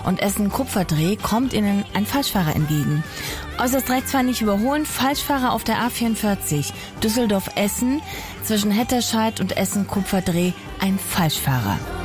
und Essen-Kupferdreh kommt ihnen ein Falschfahrer entgegen. Äußerst rechts war nicht überholen, Falschfahrer auf der A44, Düsseldorf-Essen, zwischen Hetterscheid und Essen-Kupferdreh, ein Falschfahrer.